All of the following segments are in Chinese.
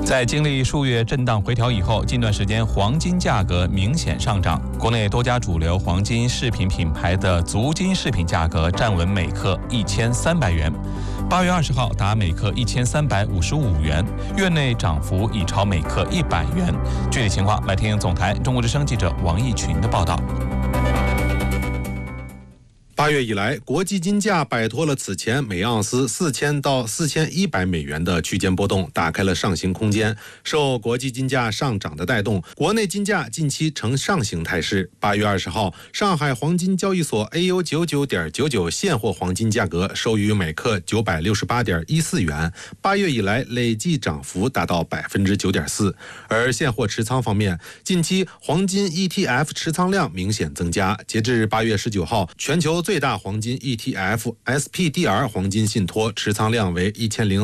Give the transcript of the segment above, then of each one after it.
在经历数月震荡回调以后，近段时间黄金价格明显上涨。国内多家主流黄金饰品品牌的足金饰品价格站稳每克1300元，8月20号达每克1355元，月内涨幅已超每克100元。具体情况来听总台中国之声记者王义群的报道。 8月以来，国际金价摆脱了此前每盎司4000到4100美元的区间波动，打开了上行空间。受国际金价上涨的带动，国内金价近期呈上行态势。8月20号，上海黄金交易所 AU99.99 现货黄金价格收于每克968.14元，8月以来累计涨幅达到9.4%。而现货持仓方面，近期黄金 ETF 持仓量明显增加，截至8月19号，全球最大黄金 ETF SPDR 黄金信托持仓量为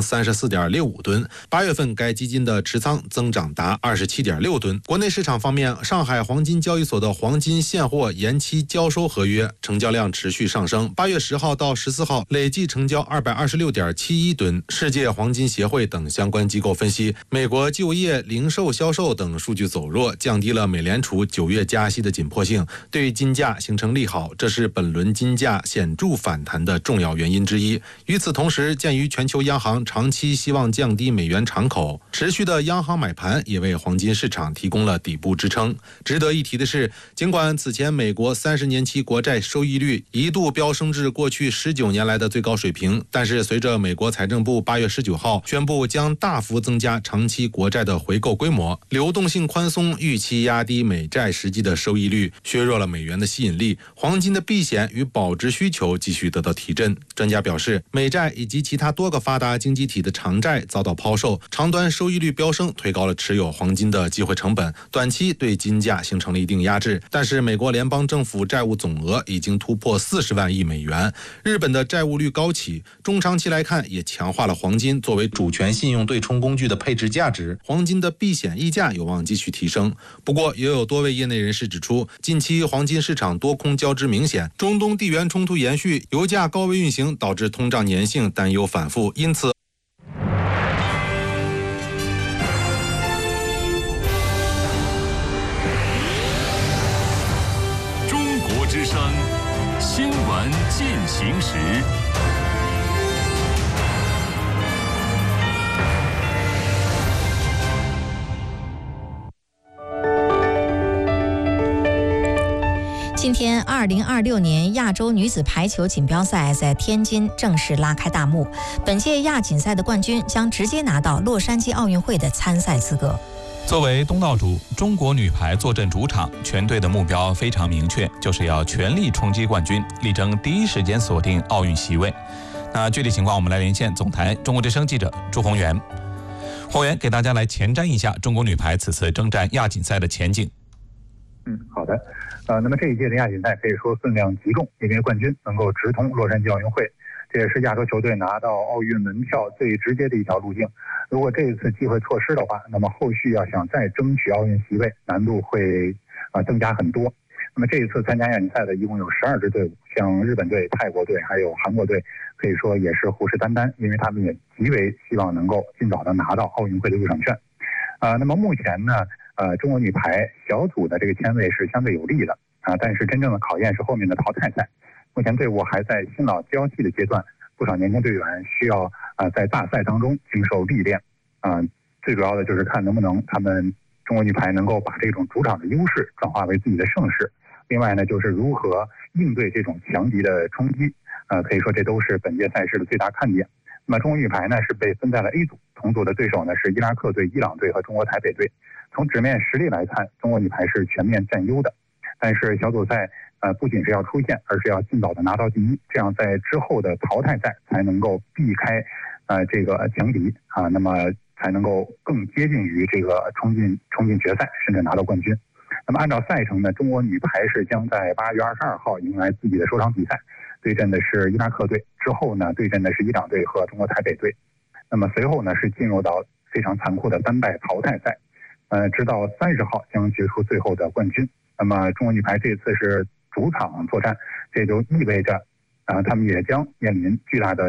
1034.65吨，8月份该基金的持仓增长达27.6吨。国内市场方面，上海黄金交易所的黄金现货延期交收合约成交量持续上升，8月10号到14号累计成交226.71吨。世界黄金协会等相关机构分析，美国就业、零售销售等数据走弱，降低了美联储9月加息的紧迫性，对金价形成利好，这是本轮金价显著反弹的重要原因之一。与此同时，鉴于全球央行长期希望降低美元敞口，持续的央行买盘也为黄金市场提供了底部支撑。值得一提的是，尽管此前美国30年期国债收益率一度飙升至过去19年来的最高水平，但是随着美国财政部8月19号宣布将大幅增加长期国债的回购规模，流动性宽松预期压低美债实际的收益率，削弱了美元的吸引力，黄金的避险与保值需求继续得到提振。专家表示，美债以及其他多个发达经济体的长债遭到抛售，长端收益率飙升，推高了持有黄金的机会成本，短期对金价形成了一定压制。但是美国联邦政府债务总额已经突破40万亿美元，日本的债务率高企，中长期来看也强化了黄金作为主权信用对冲工具的配置价值，黄金的避险溢价有望继续提升。不过也有多位业内人士指出，近期黄金市场多空交织明显，中东地缘冲突延续，油价高位运行导致通胀粘性担忧反复，因此中国之声新闻进行时。 今天2026年亚洲女子排球锦标赛在天津正式拉开大幕，本届亚锦赛的冠军将直接拿到洛杉矶奥运会的参赛资格。 作为东道主，中国女排坐镇主场，全队的目标非常明确，就是要全力冲击冠军，力争第一时间锁定奥运席位。那具体情况我们来连线总台中国之声记者朱宏元。宏元给大家来前瞻一下中国女排此次征战亚锦赛的前景。 好的。那么这一届的亚锦赛可以说分量极重，因为冠军能够直通洛杉矶奥运会，这也是亚洲球队拿到奥运门票最直接的一条路径。如果这一次机会错失的话，那么后续要想再争取奥运席位，难度会增加很多。那么这一次参加亚锦赛的一共有12支队伍，像日本队、泰国队还有韩国队，可以说也是虎视眈眈，因为他们也极为希望能够尽早的拿到奥运会的入场券。那么目前呢，中国女排小组的这个签位是相对有利的但是真正的考验是后面的淘汰赛。目前队伍还在新老交替的阶段，不少年轻队员需要在大赛当中经受历练最主要的就是看能不能他们中国女排能够把这种主场的优势转化为自己的胜势。另外呢，就是如何应对这种强敌的冲击可以说这都是本届赛事的最大看点。那么中国女排呢是被分在了 A 组，同组的对手呢是伊拉克队、伊朗队和中国台北队。从纸面实力来看，中国女排是全面占优的，但是小组赛不仅是要出线，而是要尽早的拿到第一，这样在之后的淘汰赛才能够避开这个强敌那么才能够更接近于这个冲进决赛，甚至拿到冠军。那么按照赛程呢，中国女排是将在8月22号迎来自己的首场比赛，对阵的是伊拉克队，之后呢对阵的是伊朗队和中国台北队。那么随后呢是进入到非常残酷的3败淘汰赛，直到30号将决出最后的冠军。那么中国女排这次是主场作战，这就意味着他们也将面临巨大的